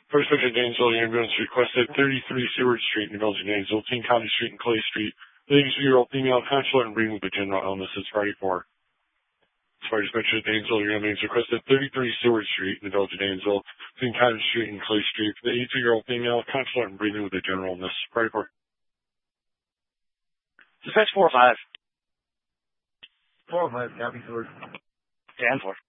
First Dispatch Dansville, the ambulance requested 33 Seward Street in Village of Dansville, King County Street and Clay Street. The 82-year-old female consulate and breathing with a general illness is Friday 4. Fire Dispatch Dansville, your ambulance requested 33 Seward Street in the Village of Dansville, King County Street and Clay Street. The 82-year-old female consulate and breathing with a general illness. Friday 4. Dispatch 405. 405, copy, Seward. Dan 4.